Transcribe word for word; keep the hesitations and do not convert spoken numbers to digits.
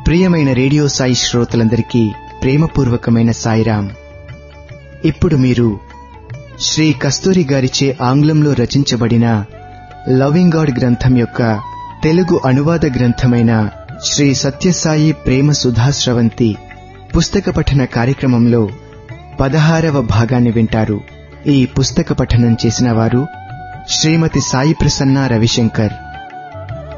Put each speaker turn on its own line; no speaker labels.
ప్రియమైన రేడియో సాయి శ్రోతలందరికీ ప్రేమపూర్వకమైన సాయిరాం. ఇప్పుడు మీరు శ్రీ కస్తూరి గారిచే ఆంగ్లంలో రచించబడిన లవింగ్ గాడ్ గ్రంథం యొక్క తెలుగు అనువాద గ్రంథమైన శ్రీ సత్యసాయి ప్రేమ సుధాస్రవంతి పుస్తక పఠన కార్యక్రమంలో పదహారవ భాగాన్ని వింటారు. ఈ పుస్తక పఠనం చేసిన వారు శ్రీమతి సాయి ప్రసన్న రవిశంకర్.